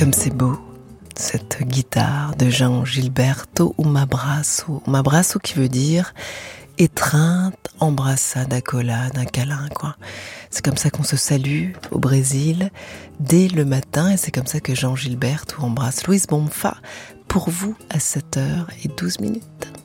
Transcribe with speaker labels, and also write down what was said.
Speaker 1: Comme c'est beau, cette guitare de Jean Gilberto, un abraço. Un abraço qui veut dire étreinte, embrassade, accolade, un câlin, quoi. C'est comme ça qu'on se salue au Brésil dès le matin, et c'est comme ça que Jean Gilberto embrasse Luis Bonfa pour vous à 7h12.